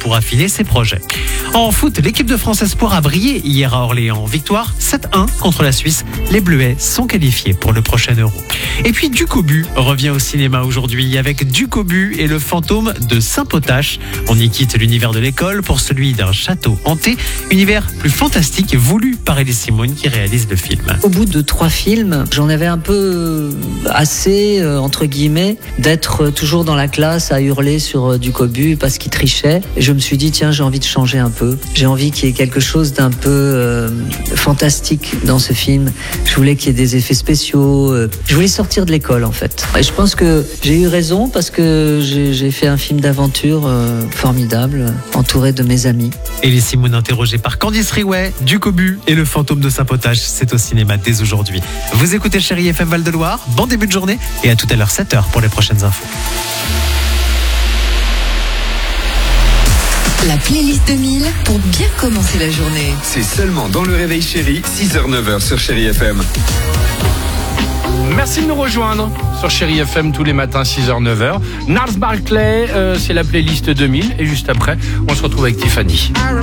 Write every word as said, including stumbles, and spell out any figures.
pour affiner ses projets. En foot, l'équipe de France Espoir a brillé hier à Orléans. Victoire sept un contre la Suisse. Les Bleuets sont qualifiés pour le prochain Euro. Et puis Ducobu revient au cinéma aujourd'hui avec Ducobu et le fantôme de Saint-Potache. On y quitte l'univers de l'école pour celui d'un château hanté, univers plus fantastique voulu par Elie Simone qui réalise le film. Au bout de trois films, j'en avais un peu assez, euh, entre guillemets, d'être toujours dans la classe à hurler sur euh, Ducobu parce qu'il trichait. Et je me suis dit, tiens, j'ai envie de changer un peu. J'ai envie qu'il y ait quelque chose d'un peu euh, fantastique dans ce film. Je voulais qu'il y ait des effets spéciaux. Euh, je voulais sortir de l'école, en fait. Et je pense que j'ai eu raison parce que j'ai, j'ai fait un film d'aventure euh, formidable, entouré de mes amis. Elie Simone interrogée par Candice Riouet, Ducobu et le fantôme de Saint-Potache, c'est au cinéma dès aujourd'hui. Vous écoutez Chérie F M Val-de-Loire, bon début de journée et à tout à l'heure sept heures pour les prochaines infos. La playlist deux mille pour bien commencer la journée. C'est seulement dans le réveil chéri, six heures neuf heures sur Chérie F M. Merci de nous rejoindre sur Chérie F M tous les matins six heures neuf heures. Gnarls Barkley, euh, c'est la playlist deux mille et juste après, on se retrouve avec Tiffany.